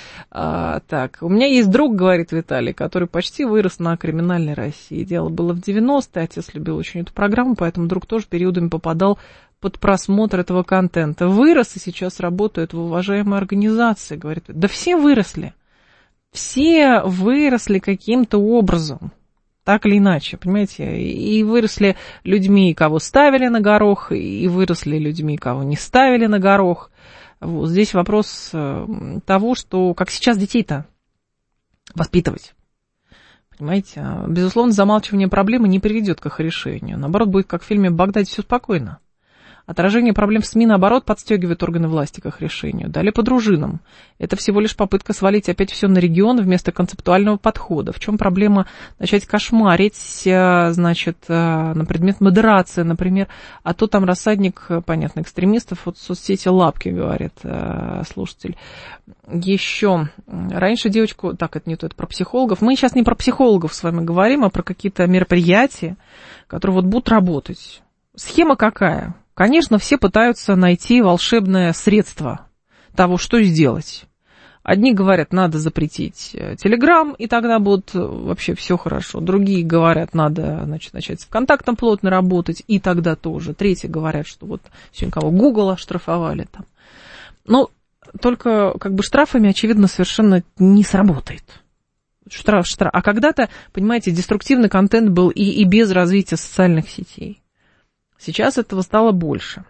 А, так, у меня есть друг, говорит Виталий, который почти вырос на криминальной России. Дело было в девяностые, отец любил очень эту программу, поэтому друг тоже периодами попадал под просмотр этого контента. Вырос и сейчас работает в уважаемой организации, говорит. Да все выросли. Все выросли каким-то образом, так или иначе, понимаете? И выросли людьми, кого ставили на горох, и выросли людьми, кого не ставили на горох. Вот здесь вопрос того, что как сейчас детей-то воспитывать. Понимаете, безусловно, замалчивание проблемы не приведет к их решению. Наоборот, будет как в фильме «Багдаде все спокойно». Отражение проблем в СМИ, наоборот, подстегивает органы власти к их решению. Далее по дружинам. Это всего лишь попытка свалить опять все на регион вместо концептуального подхода. В чем проблема начать кошмарить, значит, на предмет модерации, например, а то там рассадник, понятно, экстремистов, вот соцсети лапки, говорит слушатель. Еще раньше девочку, так, это не то, это про психологов. Мы сейчас не про психологов с вами говорим, а про какие-то мероприятия, которые вот будут работать. Схема какая? Конечно, все пытаются найти волшебное средство того, что сделать. Одни говорят, надо запретить Телеграм, и тогда будет вообще все хорошо. Другие говорят, надо, значит, начать с ВКонтактом плотно работать, и тогда тоже. Третьи говорят, что вот сегодня кого Google оштрафовали там. Но только как бы штрафами, очевидно, совершенно не сработает. Штраф, штраф. А когда-то, понимаете, деструктивный контент был и, и без развития социальных сетей. Сейчас этого стало больше.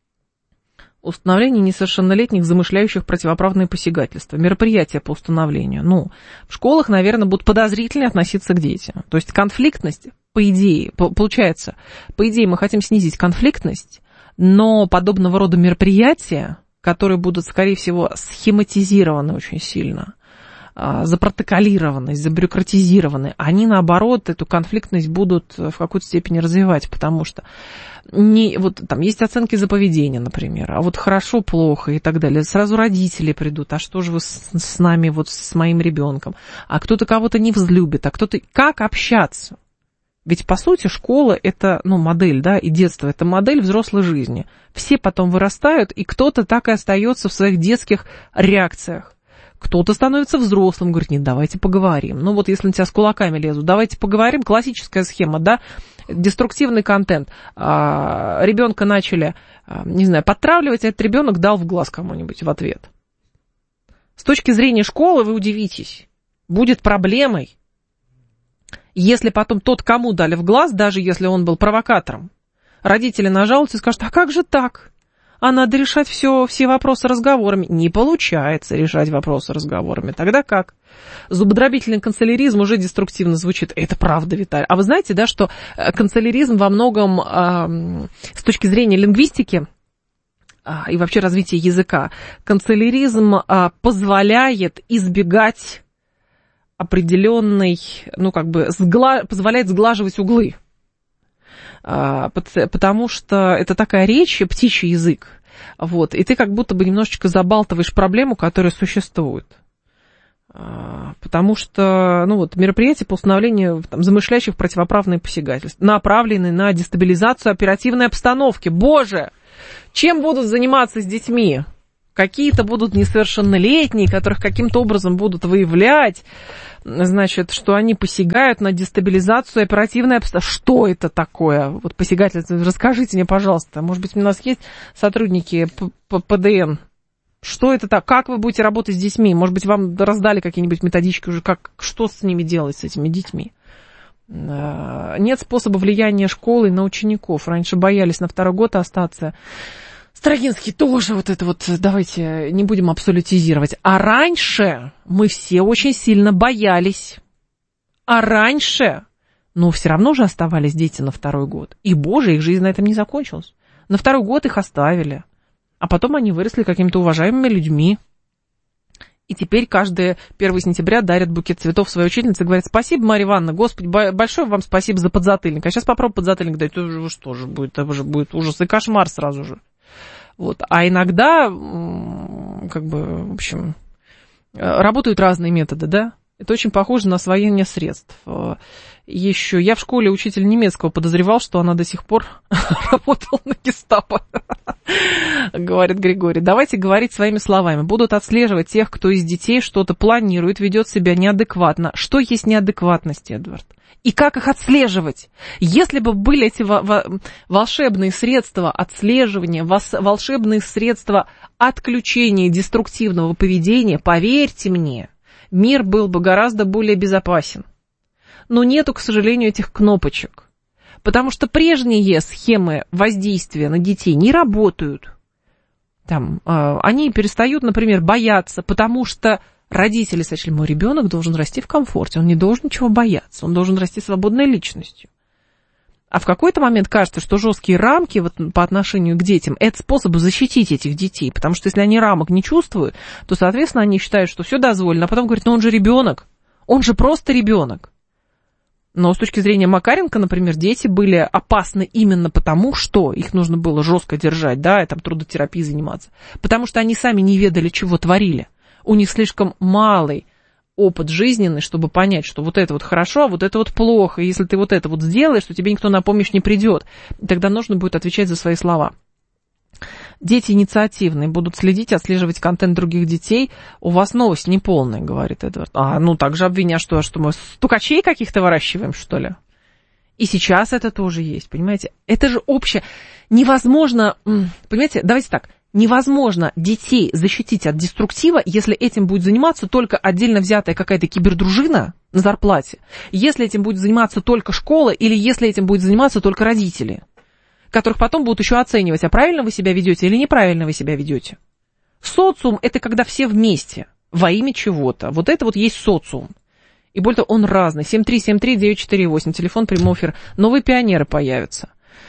Установление несовершеннолетних, замышляющих противоправные посягательства. Мероприятия по установлению. Ну, в школах, наверное, будут подозрительно относиться к детям. То есть конфликтность, по идее, получается, по идее мы хотим снизить конфликтность, но подобного рода мероприятия, которые будут, скорее всего, схематизированы очень сильно, запротоколированы, забюрократизированы, они, наоборот, эту конфликтность будут в какой-то степени развивать, потому что не, вот там есть оценки за поведение, например, а вот хорошо, плохо и так далее. Сразу родители придут, а что же вы с, с нами, вот с моим ребенком, а кто-то кого-то не взлюбит, а кто-то... Как общаться? Ведь, по сути, школа – это, ну, модель, да, и детство – это модель взрослой жизни. Все потом вырастают, и кто-то так и остается в своих детских реакциях. Кто-то становится взрослым, говорит, нет, давайте поговорим. Ну вот если на тебя с кулаками лезут, давайте поговорим. Классическая схема, да, деструктивный контент. А, ребенка начали, а, не знаю, подтравливать, а этот ребенок дал в глаз кому-нибудь в ответ. С точки зрения школы вы удивитесь, будет проблемой Если потом тот, кому дали в глаз, даже если он был провокатором, родители нажалуются и скажут, а как же так? А надо решать все, все вопросы разговорами. Не получается решать вопросы разговорами. Тогда как? Зубодробительный канцеляризм уже деструктивно звучит. Это правда, Виталий. А вы знаете, да, что канцеляризм во многом э, с точки зрения лингвистики э, и вообще развития языка, канцеляризм э, позволяет избегать определенный, ну, как бы, сгла... позволяет сглаживать углы. Потому что это такая речь, птичий язык, вот, и ты как будто бы немножечко забалтываешь проблему, которая существует. Потому что, ну, вот, мероприятия по установлению там, замышляющих противоправных посягательств направлены на дестабилизацию оперативной обстановки. Боже! Чем будут заниматься с детьми? Какие-то будут несовершеннолетние, которых каким-то образом будут выявлять, значит, что они посягают на дестабилизацию оперативной обстановки. Что это такое? Вот посягательство. Расскажите мне, пожалуйста. Может быть, у нас есть сотрудники ПДН? Что это так? Как вы будете работать с детьми? Может быть, вам раздали какие-нибудь методички уже, как, что с ними делать, с этими детьми? Нет способа влияния школы на учеников. Раньше боялись на второй год остаться. Строгинский тоже вот это вот, давайте не будем абсолютизировать. А раньше мы все очень сильно боялись. А раньше, ну, все равно же оставались дети на второй год. И, боже, их жизнь на этом не закончилась. На второй год их оставили. А потом они выросли какими-то уважаемыми людьми. И теперь каждое первое сентября дарят букет цветов своей учительнице и говорят, спасибо, Марья Ивановна, Господи, большое вам спасибо за подзатыльник. А сейчас попробуй подзатыльник дать, это же что же будет, это же будет ужас и кошмар сразу же. Вот. А иногда, как бы, в общем, работают разные методы, да? Это очень похоже на освоение средств. Еще я в школе учитель немецкого подозревал, что она до сих пор работала на гестапо, говорит Григорий. Давайте говорить своими словами. Будут отслеживать тех, кто из детей что-то планирует, ведет себя неадекватно. Что есть неадекватность, Эдвард? И как их отслеживать? Если бы были эти волшебные средства отслеживания, волшебные средства отключения деструктивного поведения, поверьте мне, мир был бы гораздо более безопасен. Но нету, к сожалению, этих кнопочек. Потому что прежние схемы воздействия на детей не работают. Там, э, они перестают, например, бояться, потому что родители сочли, мой ребенок должен расти в комфорте, он не должен ничего бояться, он должен расти свободной личностью. А в какой-то момент кажется, что жесткие рамки вот, по отношению к детям – это способ защитить этих детей, потому что если они рамок не чувствуют, то, соответственно, они считают, что все дозволено, а потом говорят, ну он же ребенок, он же просто ребенок. Но с точки зрения Макаренко, например, дети были опасны именно потому, что их нужно было жестко держать, да, и там трудотерапией заниматься, потому что они сами не ведали, чего творили. У них слишком малый опыт жизненный, чтобы понять, что вот это вот хорошо, а вот это вот плохо. И если ты вот это вот сделаешь, то тебе никто на помощь не придет. И тогда нужно будет отвечать за свои слова. Дети инициативные будут следить, отслеживать контент других детей. У вас новость неполная, говорит Эдвард. А, ну так же обвинят, что, что мы стукачей каких-то выращиваем, что ли? И сейчас это тоже есть, понимаете? Это же общее. Невозможно, понимаете, давайте так. Невозможно детей защитить от деструктива, если этим будет заниматься только отдельно взятая какая-то кибердружина на зарплате, если этим будет заниматься только школа или если этим будет заниматься только родители, которых потом будут еще оценивать, а правильно вы себя ведете или неправильно вы себя ведете. Социум – это когда все вместе, во имя чего-то. Вот это вот есть социум. И более того, он разный. семь три семь три девять четыре восемь, телефон прямой эфир. Новые пионеры появятся.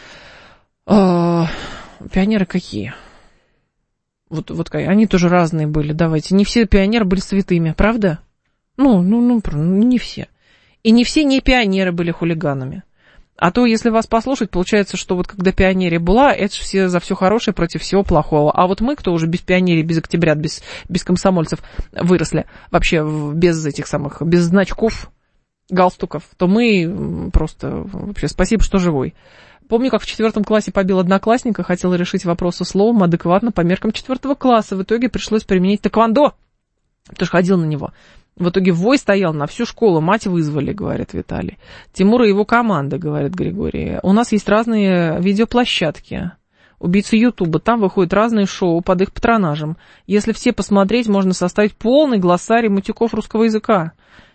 Пионеры какие? Вот, вот они тоже разные были, давайте. Не все пионеры были святыми, правда? Ну, ну, ну, не все. И не все не пионеры были хулиганами. А то, если вас послушать, получается, что вот когда пионерия была, это же все за все хорошее против всего плохого. А вот мы, кто уже без пионерии, без октябрят, без, без комсомольцев выросли, вообще без этих самых, без значков, галстуков, то мы просто вообще спасибо, что живой. Помню, как в четвертом классе побил одноклассника, хотел решить вопросы словом адекватно по меркам четвертого класса. В итоге пришлось применить тэквондо, потому что ходил на него. В итоге вой стоял на всю школу, мать вызвали, говорит Виталий. Тимур и его команда, говорит Григорий. У нас есть разные видеоплощадки. Убийцы Ютуба, там выходят разные шоу под их патронажем. Если все посмотреть, можно составить полный глоссарий матюков русского языка.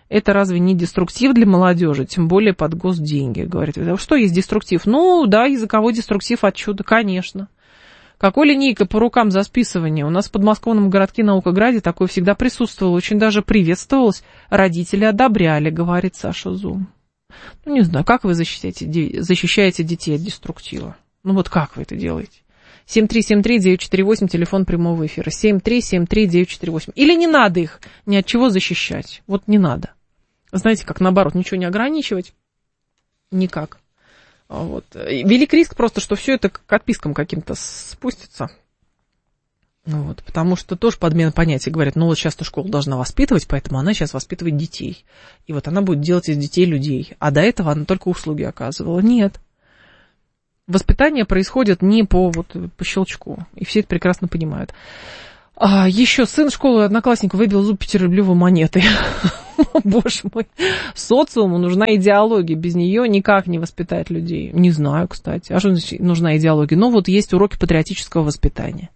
Это разве не деструктив для молодежи, тем более под госденьги, говорит. Что есть деструктив? Ну, да, языковой деструктив отсюда, конечно. Какой линейкой по рукам за списывание? У нас в подмосковном городке Наукограде такое всегда присутствовало, очень даже приветствовалось. Родители одобряли, говорит Саша Зум. Ну, не знаю, как вы защищаете, защищаете детей от деструктива? Ну, вот как вы это делаете? семь три семь три девять четыре восемь, телефон прямого эфира. семь три семь три девять четыре восемь. Или не надо их ни от чего защищать. Вот не надо. Знаете, как наоборот, ничего не ограничивать. Никак. Вот. Велик риск просто, что все это к отпискам каким-то спустится. Вот. Потому что тоже подмена понятий. Говорят, ну вот сейчас-то школа должна воспитывать, поэтому она сейчас воспитывает детей. И вот она будет делать из детей людей. А до этого она только услуги оказывала. Нет. Воспитание происходит не по, вот, по щелчку. И все это прекрасно понимают. А, еще сын школы одноклассник выбил зуб пятирублевой монетой. Боже мой. Социуму нужна идеология. Без нее никак не воспитать людей. Не знаю, кстати. А что значит нужна идеология? Ну, вот есть уроки патриотического воспитания.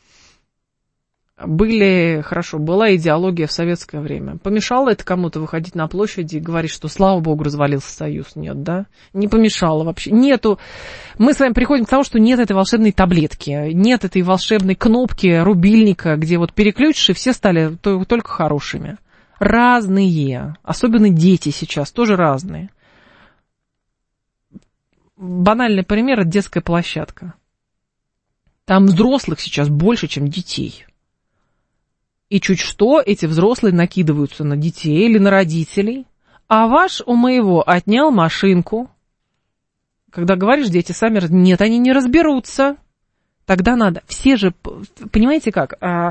Были, хорошо, была идеология в советское время. Помешало это кому-то выходить на площади и говорить, что, слава богу, развалился Союз? Нет, да? Не помешало вообще. Нету. Мы с вами приходим к тому, что нет этой волшебной таблетки, нет этой волшебной кнопки, рубильника, где вот переключишь, и все стали только хорошими. Разные. Особенно дети сейчас тоже разные. Банальный пример – это детская площадка. Там взрослых сейчас больше, чем детей. И чуть что, эти взрослые накидываются на детей или на родителей. А ваш у моего отнял машинку. Когда говоришь, дети сами... Нет, они не разберутся. Тогда надо... Все же... Понимаете как? А,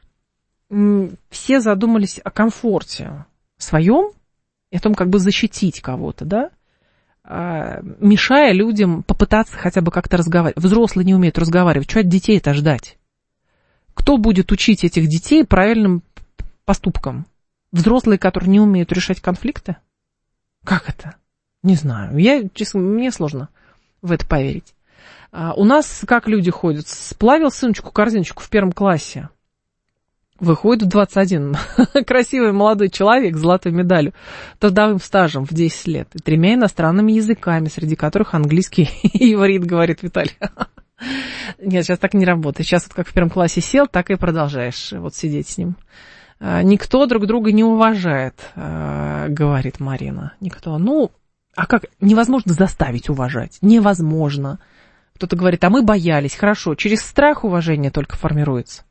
все задумались о комфорте своем и о том, как бы защитить кого-то, да? А, мешая людям попытаться хотя бы как-то разговаривать. Взрослые не умеют разговаривать. Что от детей это ждать? Кто будет учить этих детей правильным поступкам? Взрослые, которые не умеют решать конфликты? Как это? Не знаю. Я, честно, мне сложно в это поверить. А у нас как люди ходят? Сплавил сыночку корзиночку в первом классе. Выходит в двадцать один. Красивый молодой человек с золотой медалью, трудовым стажем в десять лет и тремя иностранными языками, среди которых английский и иврит, говорит Виталий. Нет, сейчас так не работает. Сейчас вот как в первом классе сел, так и продолжаешь вот сидеть с ним. Никто друг друга не уважает, говорит Марина. Никто. Ну, а как? Невозможно заставить уважать. Невозможно. Кто-то говорит, а мы боялись. Хорошо, через страх уважение только формируется.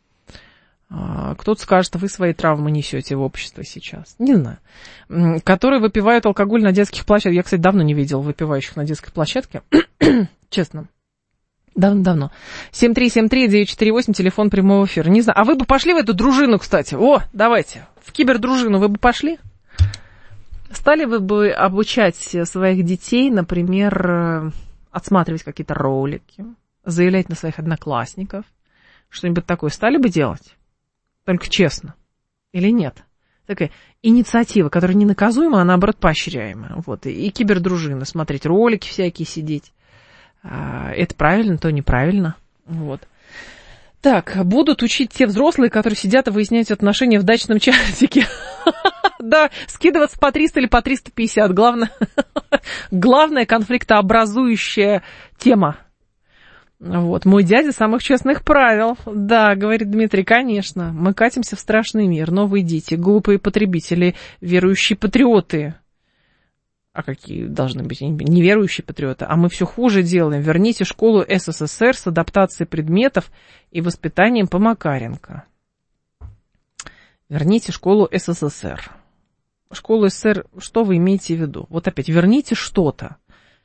Кто-то скажет, вы свои травмы несете в общество сейчас. Не знаю. Которые выпивают алкоголь на детских площадках. Я, кстати, давно не видел выпивающих на детской площадке. Честно. Давно-давно. семь три семь три девять четыре восемь, телефон прямого эфира. Не знаю. А вы бы пошли в эту дружину, кстати? О, давайте. В кибердружину вы бы пошли? Стали вы бы обучать своих детей, например, отсматривать какие-то ролики, заявлять на своих одноклассников? Что-нибудь такое стали бы делать? Только честно. Или нет? Такая инициатива, которая не наказуема, а наоборот поощряемая. Вот. И кибердружины, смотреть ролики всякие, сидеть. Это правильно, то неправильно. Вот. Так, будут учить те взрослые, которые сидят и выясняют отношения в дачном чатике. Да, скидываться по триста или по триста пятьдесят. Главное, главная конфликтообразующая тема. Вот, мой дядя самых честных правил. Да, говорит Дмитрий, конечно. Мы катимся в страшный мир. Новые дети, глупые потребители, верующие патриоты. А какие должны быть неверующие патриоты? А мы все хуже делаем. Верните школу СССР с адаптацией предметов и воспитанием по Макаренко. Верните школу СССР. Школу СССР, что вы имеете в виду? Вот опять, верните что-то.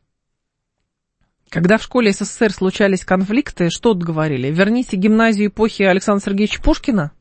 Когда в школе СССР случались конфликты, что тут говорили? Верните гимназию эпохи Александра Сергеевича Пушкина?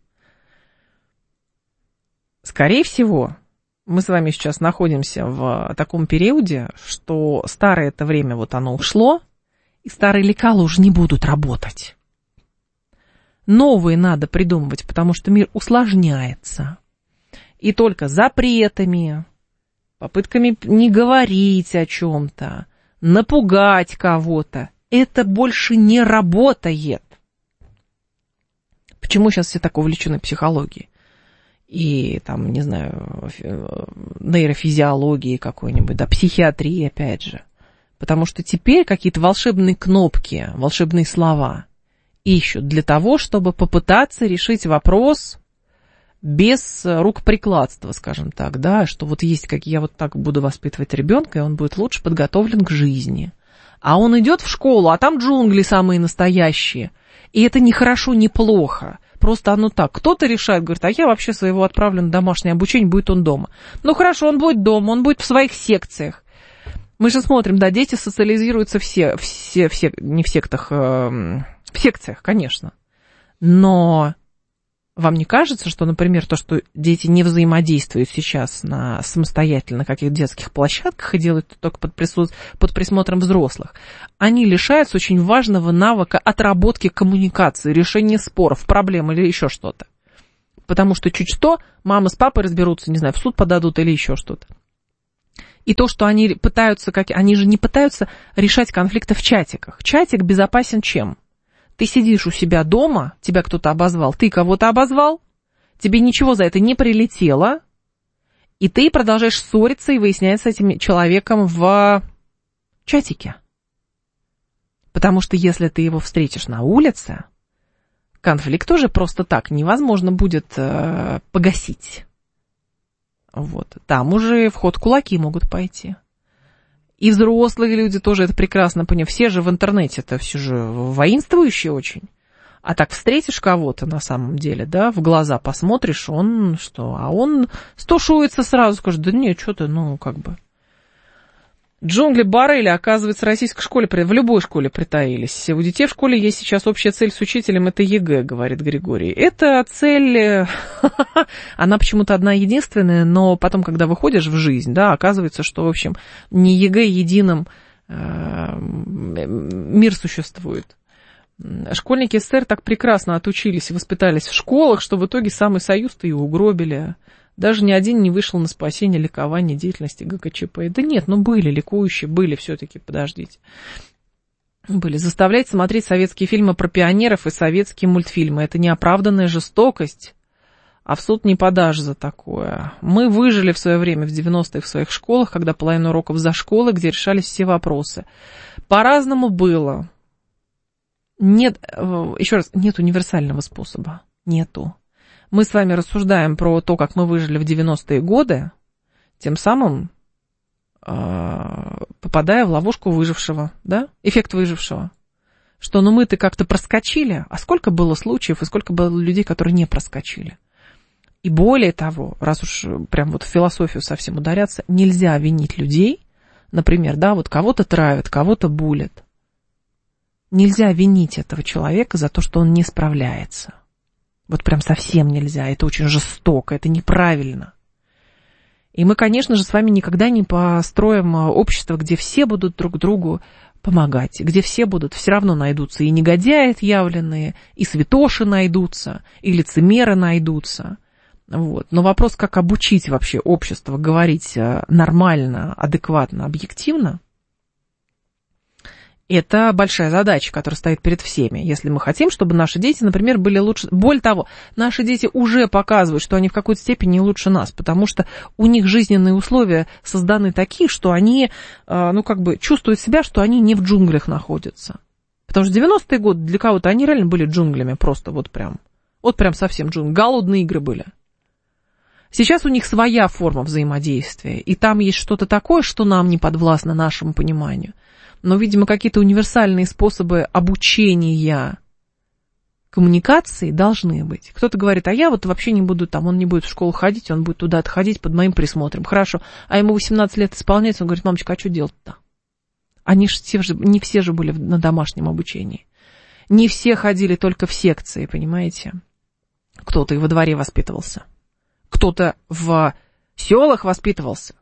Скорее всего, мы с вами сейчас находимся в таком периоде, что старое это время вот оно ушло, и старые лекала уже не будут работать. Новые надо придумывать, потому что мир усложняется. И только запретами, попытками не говорить о чем-то, напугать кого-то, это больше не работает. Почему сейчас все так увлечены психологией? и там, не знаю, нейрофизиологии какой-нибудь, да, психиатрии, опять же. Потому что теперь какие-то волшебные кнопки, волшебные слова ищут для того, чтобы попытаться решить вопрос без рукоприкладства, скажем так, да, что вот есть, как я вот так буду воспитывать ребенка, и он будет лучше подготовлен к жизни. А он идет в школу, а там джунгли самые настоящие. И это не хорошо, не плохо. Просто оно так. Кто-то решает, говорит, а я вообще своего отправлю на домашнее обучение, будет он дома. Ну хорошо, он будет дома, он будет в своих секциях. Мы же смотрим, да, дети социализируются все, все, все не в сектах, э, в секциях, конечно. Но вам не кажется, что, например, то, что дети не взаимодействуют сейчас на самостоятельно каких-то детских площадках и делают это только под, прису... под присмотром взрослых, они лишаются очень важного навыка отработки коммуникации, решения споров, проблем или еще что-то. Потому что чуть что, мама с папой разберутся, не знаю, в суд подадут или еще что-то. И то, что они пытаются, как... они же не пытаются решать конфликты в чатиках. Чатик безопасен чем? Ты сидишь у себя дома, тебя кто-то обозвал, ты кого-то обозвал, тебе ничего за это не прилетело, и ты продолжаешь ссориться и выяснять с этим человеком в чатике. Потому что если ты его встретишь на улице, конфликт уже просто так невозможно будет э, погасить. Вот. Там уже в ход кулаки могут пойти. И взрослые люди тоже это прекрасно понимают. Все же в интернете-то все же воинствующие очень. А так встретишь кого-то на самом деле, да, в глаза посмотришь, он что? А он стушуется сразу, скажет, да нет, что ты, ну, как бы. Джунгли Барреля, оказывается, в российской школе, в любой школе притаились. У детей в школе есть сейчас общая цель с учителем, это ЕГЭ, говорит Григорий. Это цель, она почему-то одна единственная, но потом, когда выходишь в жизнь, да, оказывается, что, в общем, не ЕГЭ единым мир существует. Школьники СССР так прекрасно отучились и воспитались в школах, что в итоге самый союз-то и угробили. Даже ни один не вышел на спасение, ликование деятельности ГКЧП. Да нет, ну были ликующие, были все-таки, подождите. Были. Заставлять смотреть советские фильмы про пионеров и советские мультфильмы. Это неоправданная жестокость, а в суд не подашь за такое. Мы выжили в свое время в девяностые в своих школах, когда половина уроков за школой, где решались все вопросы. По-разному было. Нет, еще раз, нет универсального способа. Нету. Мы с вами рассуждаем про то, как мы выжили в девяностые годы, тем самым э, попадая в ловушку выжившего, да, эффект выжившего. Что, ну мы-то как-то проскочили, а сколько было случаев и сколько было людей, которые не проскочили. И более того, раз уж прям вот в философию совсем ударяться, нельзя винить людей, например, да, вот кого-то травят, кого-то булят. Нельзя винить этого человека за то, что он не справляется. Вот прям совсем нельзя, это очень жестоко, это неправильно. И мы, конечно же, с вами никогда не построим общество, где все будут друг другу помогать, где все будут, все равно найдутся и негодяи отъявленные, и святоши найдутся, и лицемеры найдутся. Вот. Но вопрос, как обучить вообще общество говорить нормально, адекватно, объективно, это большая задача, которая стоит перед всеми. Если мы хотим, чтобы наши дети, например, были лучше... Более того, наши дети уже показывают, что они в какой-то степени лучше нас, потому что у них жизненные условия созданы такие, что они, ну, как бы чувствуют себя, что они не в джунглях находятся. Потому что девяностые годы для кого-то они реально были джунглями, просто вот прям, вот прям совсем джунгли. Голодные игры были. Сейчас у них своя форма взаимодействия, и там есть что-то такое, что нам не подвластно нашему пониманию. Но, видимо, какие-то универсальные способы обучения коммуникации должны быть. Кто-то говорит, а я вот вообще не буду там, он не будет в школу ходить, он будет туда отходить под моим присмотром. Хорошо, а ему восемнадцать лет исполняется, он говорит, мамочка, а что делать-то? Они же все же, не все же были на домашнем обучении. Не все ходили только в секции, понимаете? Кто-то и во дворе воспитывался. Кто-то в селах воспитывался.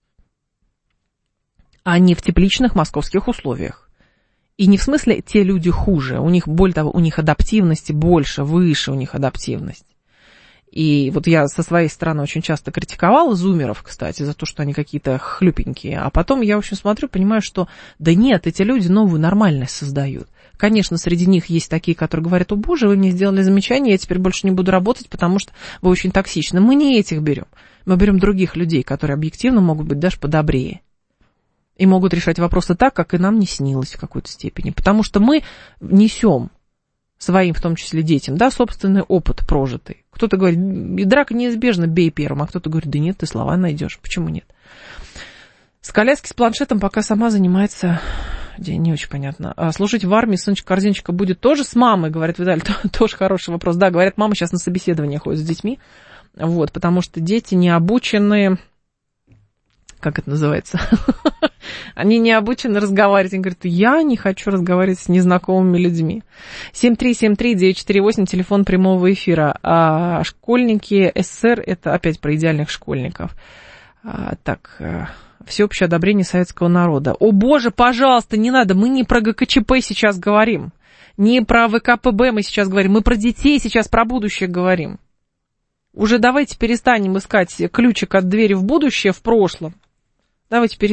А не в тепличных московских условиях. И не в смысле те люди хуже, у них, более того, у них адаптивности больше, выше у них адаптивность. И вот я со своей стороны очень часто критиковала зумеров, кстати, за то, что они какие-то хлюпенькие. А потом я, в общем, смотрю, понимаю, что да нет, эти люди новую нормальность создают. Конечно, среди них есть такие, которые говорят: о боже, вы мне сделали замечание, я теперь больше не буду работать, потому что вы очень токсичны. Мы не этих берем. Мы берем других людей, которые объективно могут быть даже подобрее. И могут решать вопросы так, как и нам не снилось в какой-то степени. Потому что мы несем своим, в том числе детям, да, собственный опыт прожитый. Кто-то говорит: драка неизбежна, бей первым, а кто-то говорит: да нет, ты слова найдешь. Почему нет? С коляски, с планшетом пока сама занимается, не очень понятно. А служить в армии, сыночка-корзиночка будет тоже с мамой, говорит Виталий, тоже хороший вопрос. Да, говорят, мама сейчас на собеседование ходит с детьми, вот, потому что дети не обучены, как это называется, они не обучены разговаривать. Они говорят: я не хочу разговаривать с незнакомыми людьми. семь три семь три девять четыре восемь, телефон прямого эфира. А школьники СССР, это опять про идеальных школьников. А, так... Всеобщее одобрение советского народа. О боже, пожалуйста, не надо, мы не про ГКЧП сейчас говорим, не про ВКПБ мы сейчас говорим, мы про детей сейчас, про будущее говорим. Уже давайте перестанем искать ключик от двери в будущее в прошлом. Давайте перестанем.